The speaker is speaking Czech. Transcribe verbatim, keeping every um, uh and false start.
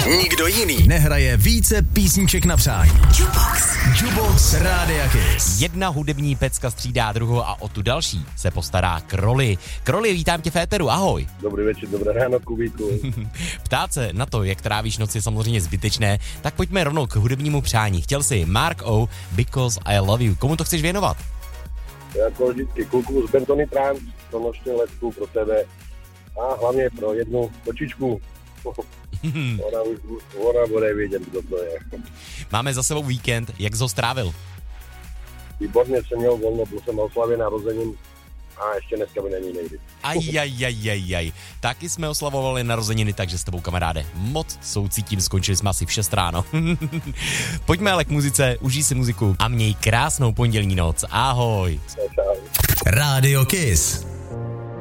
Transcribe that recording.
Nikdo jiný nehraje více písniček na přání. Jukebox. Jukebox Rádia Kiss. Jedna hudební pecka střídá druhou a o tu další se postará Kroli. Kroli, vítám tě v éteru, ahoj. Dobrý večer, dobré ráno, Kubíku. Ptát se na to, jak trávíš noc, je samozřejmě zbytečné, tak pojďme rovnou k hudebnímu přání. Chtěl jsi Mark O, Because I Love You. Komu to chceš věnovat? Jako vždycky kluku z Bentony Trans, pro nočně letku, pro tebe a hlavně pro jednu kočičku. ona, ona bude vědět, kdo to je. Máme za sebou víkend, jak jsi ho strávil? Výborně jsem měl volno, byl jsem na oslavě narozenin a ještě dneska mi není nejde. Ajajajajaj, taky jsme oslavovali narozeniny, takže s tebou, kamaráde, moc soucítím, skončili jsme asi v šest ráno. Pojďme ale k muzice, užij si muziku a měj krásnou pondělní noc, ahoj. Čau. Rádio Kiss.